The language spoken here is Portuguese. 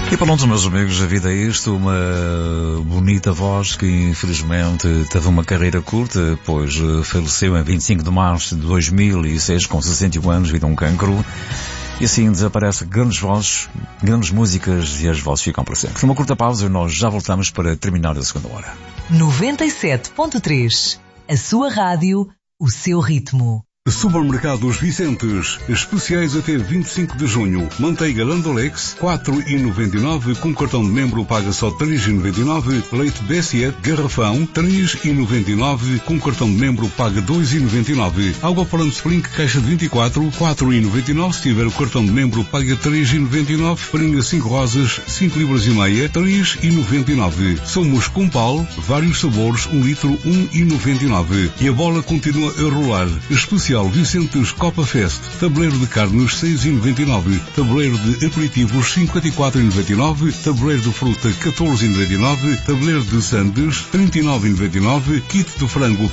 E pronto, meus amigos, a vida é isto, uma bonita voz que infelizmente teve uma carreira curta, pois faleceu em 25 de março de 2006 com 61 anos devido a um cancro. E assim desaparecem grandes vozes, grandes músicas e as vozes ficam para sempre. Uma curta pausa e nós já voltamos para terminar a segunda hora. 97.3, a sua rádio, o seu ritmo. Supermercados Vicentes, especiais até 25 de junho. Manteiga Landolex, 4,99, com cartão de membro paga só 3,99. Leite B7, garrafão, 3,99, com cartão de membro paga 2,99. Água Parante Spring, caixa de 24, 4,99. Se tiver o cartão de membro paga 3,99. Farinha 5 rosas, 5 libras e meia, 3,99. Somos Compal, vários sabores, 1 litro, 1,99. E a bola continua a rolar. Especial Vicentes Copa Fest, tabuleiro de carnes 6,99, tabuleiro de aperitivos 54,99, tabuleiro de fruta 14,99, tabuleiro de sandes 39,99, kit de frango